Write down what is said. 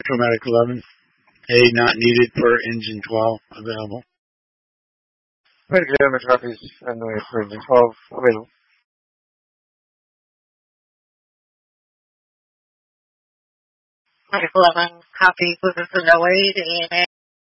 Chromatic 11. A, not needed for engine 12, available. Medical damage copies and the for engine 12, available. Medical 11, copy with the no aid, ANA.